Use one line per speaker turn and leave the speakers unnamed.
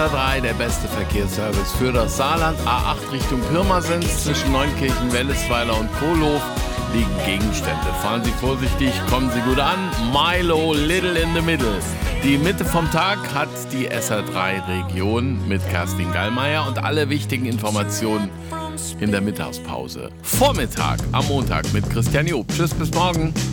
SR3, der beste Verkehrsservice für das Saarland. A8 Richtung Pirmasens zwischen Neunkirchen, Wellesweiler und Kohlhof liegen Gegenstände. Fahren Sie vorsichtig, kommen Sie gut an. Milo, Little in the Middle. Die Mitte vom Tag hat die SR3-Region mit Kerstin Gallmeier und alle wichtigen Informationen in der Mittagspause. Vormittag am Montag mit Christian Job. Tschüss, bis morgen.